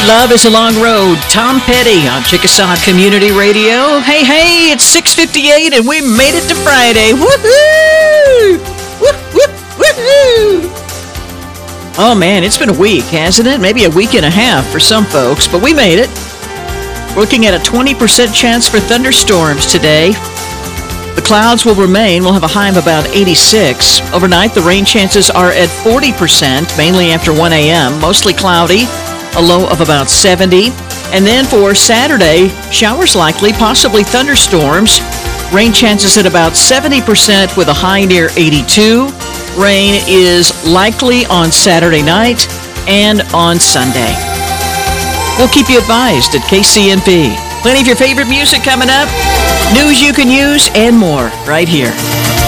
Love is a Long Road. Tom Petty on Chickasaw Community Radio. Hey, it's 6:58 and we made it to Friday. Woohoo! Woohoo! Oh man, it's been a week, hasn't it? Maybe a week and a half for some folks, but we made it. We're looking at a 20% chance for thunderstorms today. The clouds will remain. We'll have a high of about 86. Overnight, the rain chances are at 40%, mainly after 1 a.m., mostly cloudy. A low of about 70. And then for Saturday, showers likely, possibly thunderstorms. Rain chances at about 70% with a high near 82. Rain is likely on Saturday night and on Sunday. We'll keep you advised at KCNP. Plenty of your favorite music coming up, news you can use, and more right here.